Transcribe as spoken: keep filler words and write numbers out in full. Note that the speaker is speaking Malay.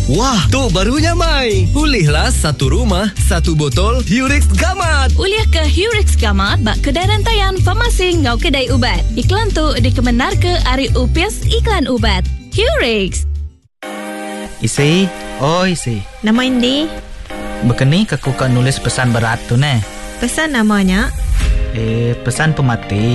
Wah, tu barunya Mai. Pulihlah satu rumah, satu botol Hurix Gamat. Uliah ke Hurix Gamat bak kedai rantaian farmasi ngau kedai ubat. Iklan tu dikemenar ke Ari Upias Iklan Ubat. Hurix. Isi, oh isi. Nama Indi. Bekeni aku kan nulis pesan berat tu ne. Pesan namanya? Eh, pesan pemati.